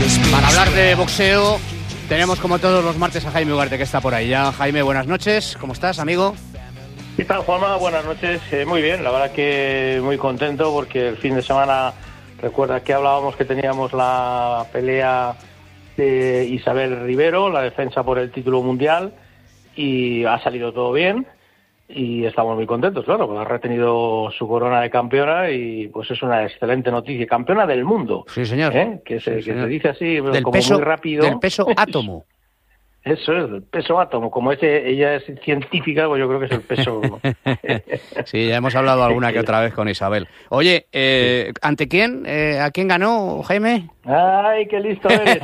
Para hablar de boxeo tenemos como todos los martes a Jaime Ugarte, que está por ahí ya. Jaime, buenas noches, ¿cómo estás, amigo? ¿Qué tal, Juanma? Buenas noches. Muy bien, la verdad que muy contento porque el fin de semana, recuerda que hablábamos que teníamos la pelea de Isabel Rivero, la defensa por el título mundial, y ha salido todo bien y estamos muy contentos, claro, porque ha retenido su corona de campeona y pues es una excelente noticia. Campeona del mundo. Sí, señor. Que se dice así, del como peso, muy rápido. Del peso átomo. Eso es, el peso átomo. Como ella es científica, pues yo creo que es el peso. Sí, ya hemos hablado alguna que otra vez con Isabel. Oye, ¿ante quién? ¿A quién ganó, Jaime? ¡Ay, qué listo eres,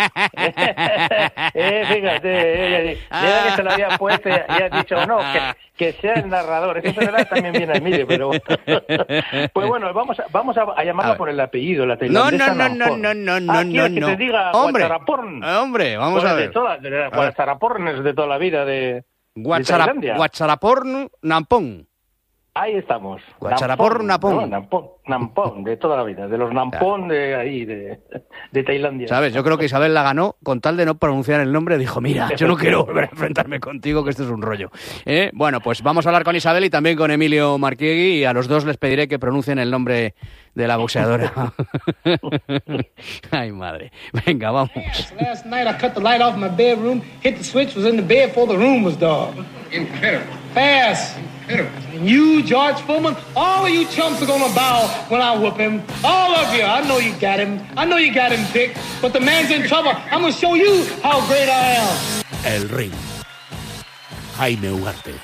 fíjate, ya que se lo había puesto y has dicho, no, que sea el narrador. Eso de verdad también viene al medio, pero... Pues bueno, vamos a llamarlo por el apellido, la tailandesa. No. ¿Quieres que te diga Guacharaporn? Hombre, vamos a ver. Guacharaporn es de toda la vida de Tailandia. Guacharaporn Nampong. Ahí estamos. Guacharaporn Nampong. Nampong, de toda la vida, de los Nampong de ahí, de Tailandia. ¿Sabes? Yo creo que Isabel la ganó con tal de no pronunciar el nombre. Dijo, mira, yo no quiero volver a enfrentarme contigo, que esto es un rollo. Bueno, pues vamos a hablar con Isabel y también con Emilio Marquiegui, y a los dos les pediré que pronuncien el nombre de la boxeadora. Ay, madre. Venga, vamos. Last night I cut the light off my bedroom, hit the switch, was in the bed before the room was dark. Incredible. Fast. Incredible. And you, George Foreman, all of you chumps are gonna bow when I whoop him. All of you. I know you got him. I know you got him picked. But the man's in trouble. I'm gonna show you how great I am. El ring. Jaime Ugarte.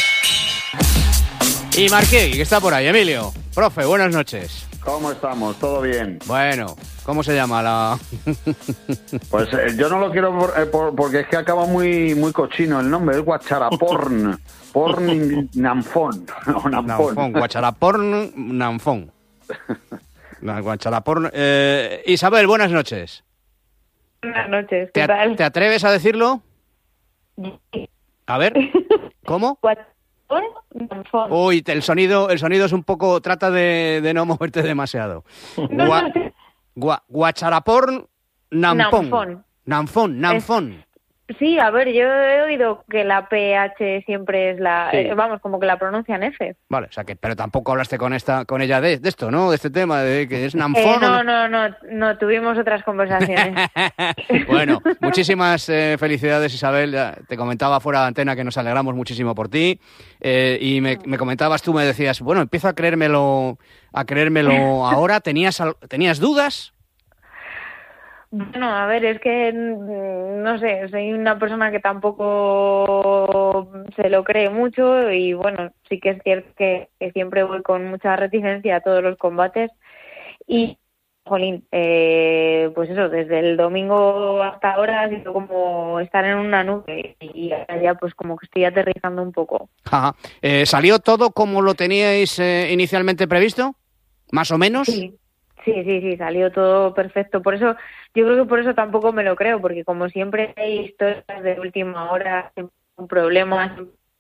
Y Marquiegui, que está por ahí. Emilio, profe, buenas noches. ¿Cómo estamos? ¿Todo bien? Bueno, ¿cómo se llama la...? Pues yo no lo quiero porque es que acaba muy cochino el nombre, es Guacharaporn. Porn Namfón. No, Namfón. Guacharaporn Namfón. Guacharaporn... Isabel, buenas noches. Buenas noches, ¿qué tal? ¿Te atreves a decirlo? A ver, ¿cómo? Uy, el sonido es un poco... Trata de no moverte demasiado. Guacharaporn Nampón. Namfón. Sí, a ver, yo he oído que la PH siempre es la... Sí. Vamos, como que la pronuncian F. Vale, o sea que... Pero tampoco hablaste con ella de esto, ¿no? De este tema, de que es Namfón. No, tuvimos otras conversaciones. Bueno, muchísimas felicidades, Isabel. Ya te comentaba fuera de antena que nos alegramos muchísimo por ti. Y me comentabas tú, me decías, bueno, empiezo a creérmelo ahora. ¿Tenías dudas? Bueno, a ver, es que, no sé, soy una persona que tampoco se lo cree mucho y, bueno, sí que es cierto que siempre voy con mucha reticencia a todos los combates y, jolín, pues eso, desde el domingo hasta ahora ha sido como estar en una nube y ya pues como que estoy aterrizando un poco. Ajá. ¿Salió todo como lo teníais inicialmente previsto? ¿Más o menos? Sí, salió todo perfecto. Por eso, yo creo que por eso tampoco me lo creo, porque como siempre hay historias de última hora, un problema.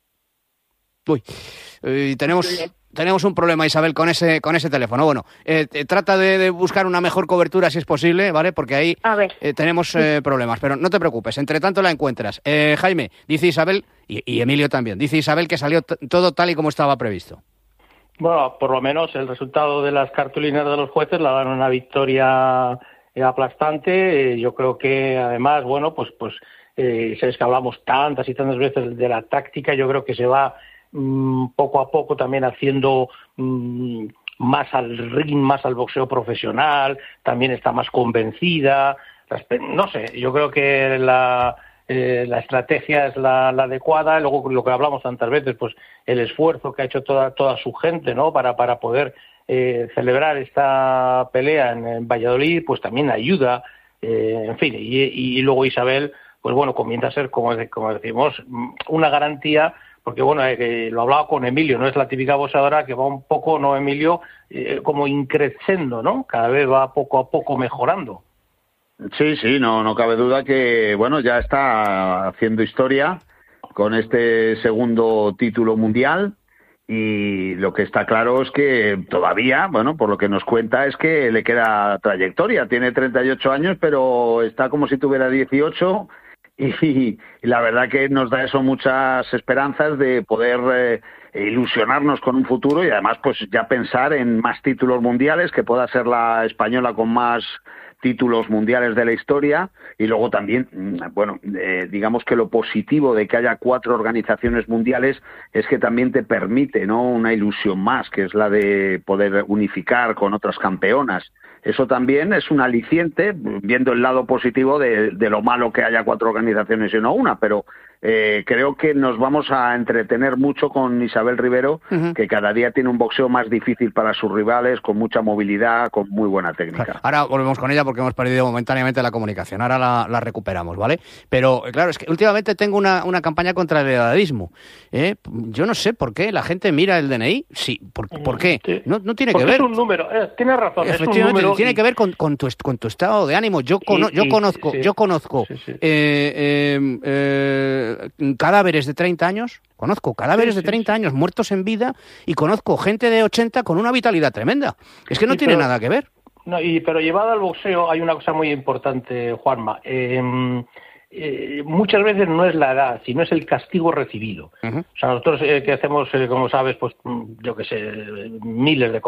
Uy, tenemos un problema, Isabel, con ese teléfono. Bueno, trata de buscar una mejor cobertura si es posible, ¿vale? Porque ahí tenemos problemas, pero no te preocupes, entre tanto la encuentras. Jaime, dice Isabel, y Emilio también, dice Isabel que salió todo tal y como estaba previsto. Bueno, por lo menos el resultado de las cartulinas de los jueces la dan una victoria aplastante. Yo creo que además, bueno, pues sabes que hablamos tantas y tantas veces de la táctica. Yo creo que se va poco a poco también haciendo más al ring, más al boxeo profesional. También está más convencida. No sé, yo creo que la estrategia es la adecuada. Luego lo que hablamos tantas veces, pues el esfuerzo que ha hecho toda su gente, ¿no? Para poder celebrar esta pelea en Valladolid, pues también ayuda, en fin, y luego Isabel, pues bueno, comienza a ser, como decimos, una garantía, porque bueno, lo hablaba con Emilio, no es la típica boxeadora que va un poco, ¿no, Emilio? Como increciendo, ¿no? Cada vez va poco a poco mejorando. Sí, no cabe duda que, bueno, ya está haciendo historia con este segundo título mundial Y lo que está claro es que todavía, bueno, por lo que nos cuenta, es que le queda trayectoria. Tiene 38 años, pero está como si tuviera 18 y la verdad que nos da eso muchas esperanzas de poder ilusionarnos con un futuro y además pues ya pensar en más títulos mundiales, que pueda ser la española con más títulos mundiales de la historia. Y luego también, bueno, digamos que lo positivo de que haya 4 organizaciones mundiales es que también te permite, ¿no?, una ilusión más, que es la de poder unificar con otras campeonas. Eso también es un aliciente, viendo el lado positivo de lo malo que haya 4 organizaciones y no una, pero creo que nos vamos a entretener mucho con Isabel Rivero, que cada día tiene un boxeo más difícil para sus rivales, con mucha movilidad, con muy buena técnica. Ahora volvemos con ella porque hemos perdido momentáneamente la comunicación, ahora la recuperamos, ¿vale? Pero claro, es que últimamente tengo una campaña contra el edadismo. Yo no sé por qué la gente mira el DNI. Sí, ¿por qué? Sí. No tiene porque que ver. Es un número, tienes razón, es un Efectivamente, número. tiene que ver con tu estado de ánimo. Yo conozco cadáveres de 30 años, de 30 años muertos en vida, y conozco gente de 80 con una vitalidad tremenda. Es que no tiene nada que ver. No, pero llevado al boxeo hay una cosa muy importante, Juanma. Muchas veces no es la edad, sino es el castigo recibido. O sea, nosotros que hacemos, como sabes, pues yo que sé, miles de